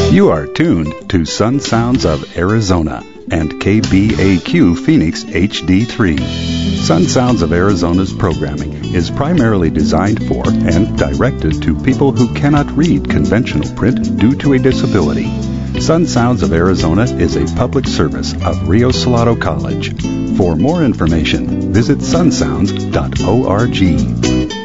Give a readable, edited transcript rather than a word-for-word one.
You are tuned to Sun Sounds of Arizona and KBAQ Phoenix HD3. Sun Sounds of Arizona's programming is primarily designed for and directed to people who cannot read conventional print due to a disability. Sun Sounds of Arizona is a public service of Rio Salado College. For more information, visit sunsounds.org.